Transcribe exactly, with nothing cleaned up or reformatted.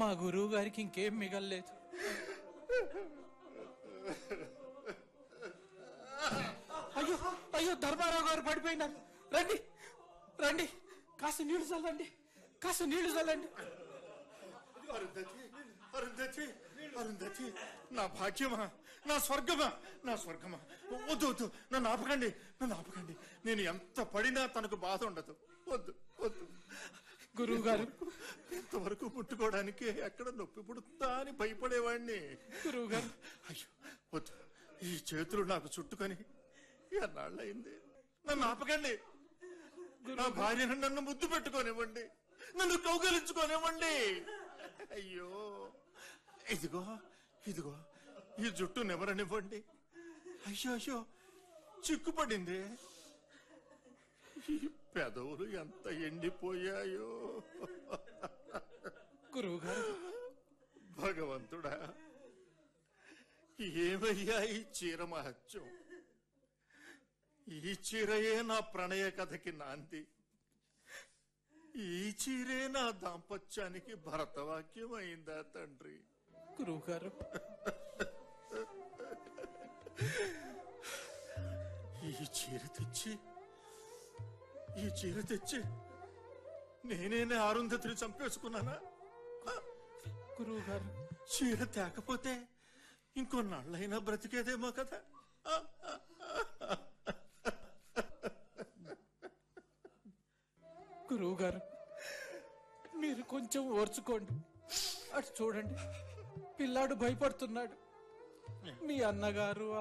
మా గురువు గారికి ఇంకేం మిగల్లేదు. అయ్యో అయ్యో ధర్మారావు గారు పడిపోయినారు. రండి రండి, కాస్త నీళ్లు చల్లండి, కాస్త నీళ్లు చల్లండి. అరుంధతి, అరుంధతి, అరుంధతి, నా భాగ్యమా, నా స్వర్గమా, నా స్వర్గమా, వద్దు వద్దు, నన్ను ఆపకండి, నన్ను ఆపకండి. నేను ఎంత పడినా తనకు బాధ ఉండదు. వద్దు వద్దు. గురువు గారు, ఇంతవరకు ముట్టుకోవడానికి ఎక్కడ నొప్పి పుడుతుందా అని భయపడేవాడిని. గురువు గారు, అయ్యో వద్దు, ఈ చేతులు నాకు చుట్టుకొని ఎన్నాళ్ళయింది. నన్ను ఆపకండి. నా భార్యను నన్ను ముద్దు పెట్టుకోనివ్వండి, నన్ను కౌగలించుకోనివ్వండి. అయ్యో ఇదిగో ఇదిగో ఈ జుట్టు నెవరనివ్వండి. అయ్యో అయ్యో చిక్కుపడింది. ఈ పెదవులు ఎంత ఎండిపోయాయో. గురువు గారు, భగవంతుడా, ఏమయ్యా ఈ చీర మహత్యం? ఈ చీరయే నా ప్రణయ కథకి నాంది. ఈ చీరే నా దాంపత్యానికి భరతవాక్యం అయిందా తండ్రి? గురువు గారు, ఈ చీర తెచ్చి ఈ చీర తెచ్చి నేనేనే అరుంధతిని చంపేసుకున్నానా? గురువు గారు, చీర తేకపోతే ఇంకొన్నాళ్ళైనా బ్రతికేదేమో కదా. గురువు గారు, మీరు కొంచెం ఓర్చుకోండి. అటు చూడండి, పిల్లాడు భయపడుతున్నాడు. మీ అన్నగారు